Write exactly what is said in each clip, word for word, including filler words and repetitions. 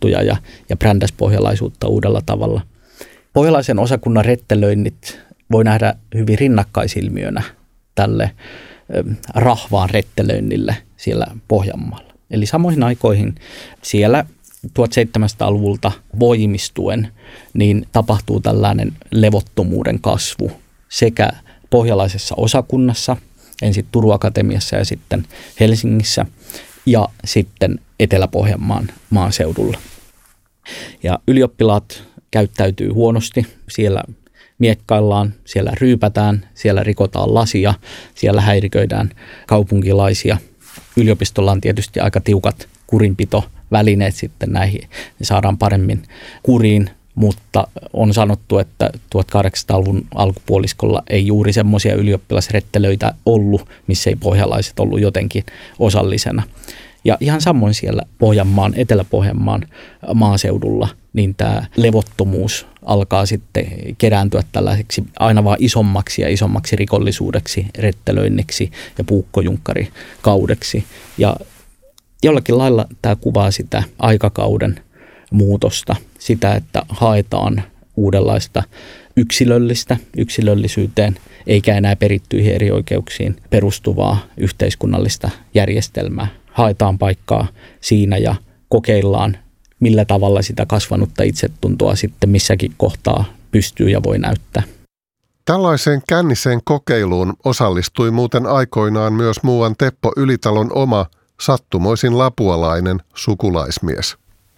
juttuja ja, ja brändäsi pohjalaisuutta uudella tavalla. Pohjalaisen osakunnan rettelöinnit voi nähdä hyvin rinnakkaisilmiönä tälle rahvaan rettelöinnille siellä Pohjanmaalla. Eli samoihin aikoihin siellä tuhatseitsemänsataaluvulta voimistuen, niin tapahtuu tällainen levottomuuden kasvu sekä pohjalaisessa osakunnassa, ensin Turun Akatemiassa ja sitten Helsingissä ja sitten Etelä-Pohjanmaan maaseudulla. Ja ylioppilaat käyttäytyy huonosti, siellä miekkaillaan, siellä ryypätään, siellä rikotaan lasia, siellä häiriköidään kaupunkilaisia. Yliopistolla on tietysti aika tiukat kurinpitovälineet sitten näihin, ne saadaan paremmin kuriin, mutta on sanottu, että tuhatkahdeksansataaluvun alkupuoliskolla ei juuri semmoisia ylioppilasrettelöitä ollut, missä ei pohjalaiset ollut jotenkin osallisena. Ja ihan samoin siellä Pohjanmaan, Etelä-Pohjanmaan maaseudulla, niin tämä levottomuus alkaa sitten kerääntyä tällaiseksi aina vaan isommaksi ja isommaksi rikollisuudeksi, rettelöinniksi ja puukkojunkkari-kaudeksi. Ja jollakin lailla tämä kuvaa sitä aikakauden muutosta, sitä, että haetaan uudenlaista yksilöllistä yksilöllisyyteen, eikä enää perittyihin erioikeuksiin perustuvaa yhteiskunnallista järjestelmää. Haetaan paikkaa siinä ja kokeillaan, millä tavalla sitä kasvanutta itsetuntoa sitten missäkin kohtaa pystyy ja voi näyttää. Tällaiseen känniseen kokeiluun osallistui muuten aikoinaan myös muuan Teppo Ylitalon oma sattumoisin lapualainen sukulaismies.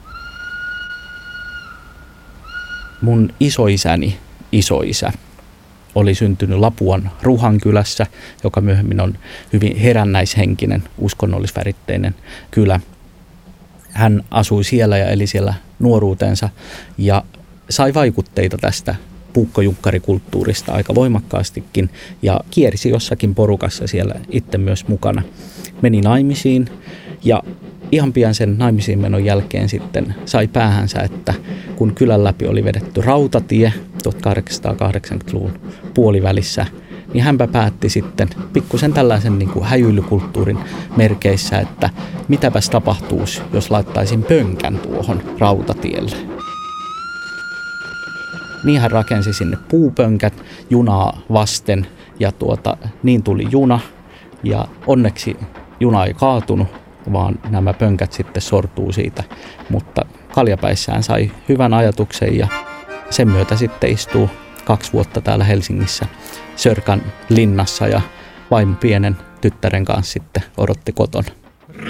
Mun isoisäni isoisä oli syntynyt Lapuan Ruhankylässä, joka myöhemmin on hyvin herännäishenkinen, uskonnollisväritteinen kylä. Hän asui siellä ja eli siellä nuoruutensa ja sai vaikutteita tästä puukkojunkkarikulttuurista aika voimakkaastikin ja kiersi jossakin porukassa siellä itse myös mukana. Meni naimisiin ja ihan pian sen naimisiin menon jälkeen sitten sai päähänsä, että kun kylän läpi oli vedetty rautatie tuhatkahdeksansataakahdeksankymmentäluvun puolivälissä, niin hänpä päätti sitten pikkusen tällaisen niin kuin häjyilykulttuurin merkeissä, että mitäpäs tapahtuisi, jos laittaisin pönkän tuohon rautatielle. Niin hän rakensi sinne puupönkät junaa vasten ja tuota, niin tuli juna ja onneksi juna ei kaatunut, vaan nämä pönkät sitten sortuu siitä, mutta kaljapäissään sai hyvän ajatuksen ja sen myötä sitten istuu kaksi vuotta täällä Helsingissä Sörkän linnassa ja vaimo pienen tyttären kanssa sitten odotti kotona.